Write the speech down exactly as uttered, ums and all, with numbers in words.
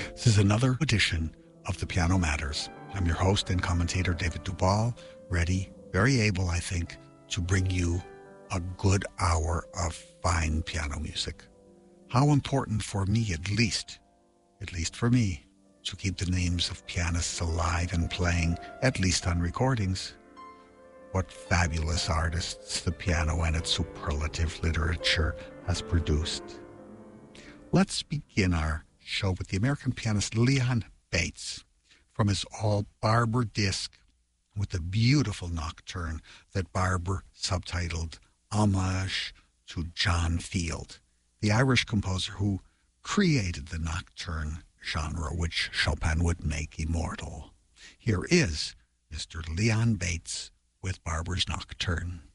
This is another edition of The Piano Matters. I'm your host and commentator, David Duvall, ready, very able, I think, to bring you a good hour of fine piano music. How important for me, at least, at least for me, to keep the names of pianists alive and playing, at least on recordings. What fabulous artists the piano and its superlative literature has produced. Let's begin our show with the American pianist Leon Bates from his All Barber disc with a beautiful nocturne that Barber subtitled Homage to John Field, the Irish composer who created the nocturne genre which Chopin would make immortal. Here is Mister Leon Bates with Barber's Nocturne.